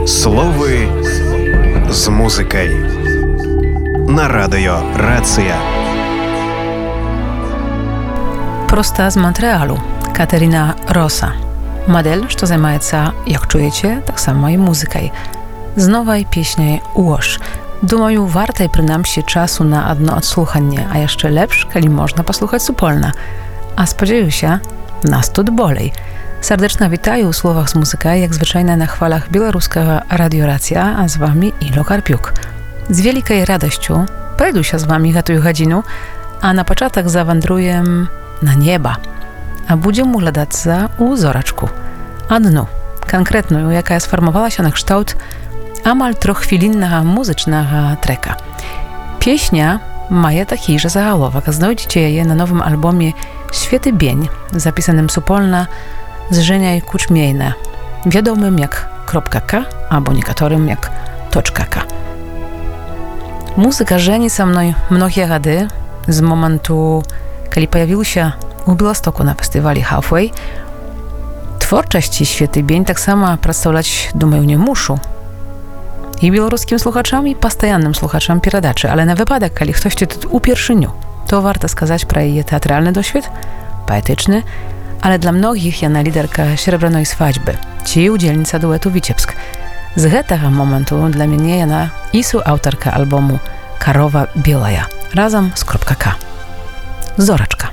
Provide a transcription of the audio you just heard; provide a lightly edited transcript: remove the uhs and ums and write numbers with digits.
Словы з музикой на радио Рація. Prosta z Montrealu, Katerina Rosa. Модель, что занимается, як чуете, так само и музыкой. З новой песней «Łoż». Думаю, вартай принамсі часу на одно odслухanie, a jeszcze lepsze, kiedy można posłuchać supolna. A spodziewuję nas тут bolej. Serdecznie witaję u słowach z muzyka, jak zwyczajnie na chwalach białoruskiego Radio Racja, a z wami Ilo Karpiuk. Z wielkiej radością przejdę się z wami tę godzinę, a na początek zawędruję na nieba. A będziemy oglądać u zoraczku. Одну, конкретную, яка сформувала się na kształt amal trochwilinnego muzycznego treka. Pieśnia ma taki же zagalowek. Znajdziecie je na nowym albumie Święty Bień, zapisanym supolna z Żeniaj Kuczmiejna, wiadomym jak .k albo niektórym jak .k. Muzyka żeni ze mną mnogie rady z momentu, kiedy pojawił się u Białegostoku na festiwalu Halfway. Twórczości Święty Bień tak samo przedstawiać, думаю, nie muszę. I białoruskim słuchaczom, i postojannym słuchaczom переdaczy, ale na wypadek, kiedy ktoś tu upierwszy, to warto skazać про jej teatralny doświad, poetyczny, ale dla mnogich jana liderka Srebrnej Swadźby, ci udzielnica duetu Wiciebsk. Z tego momentu dla mnie jana isu autorka albumu Karowa Bielaja, razem z .k. Zoraczka.